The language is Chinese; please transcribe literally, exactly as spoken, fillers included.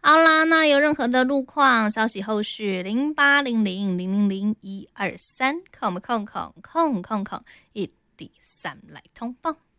好啦，那有任何的路况消息后续零八零零零零零一二三，空空空空空空一第三来通报。